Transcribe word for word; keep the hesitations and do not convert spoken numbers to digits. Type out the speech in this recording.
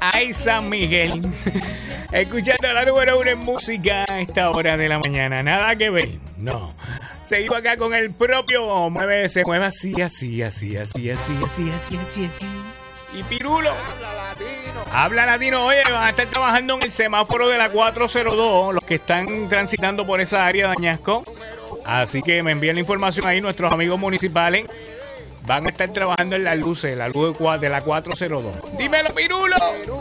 Ay, San Miguel. Escuchando la número uno en música a esta hora de la mañana. Nada que ver, no. Seguimos acá con el propio. Mueve, se mueve así, así, así, así, así, así, así, así, así. Y Pirulo. Habla latino. Habla latino. Oye, van a estar trabajando en el semáforo de la cuatro cero dos, los que están transitando por esa área de Añasco. Así que me envíen la información ahí nuestros amigos municipales. Van a estar trabajando en las luces, la luz de la cuatro cero dos. Dímelo, Pirulo.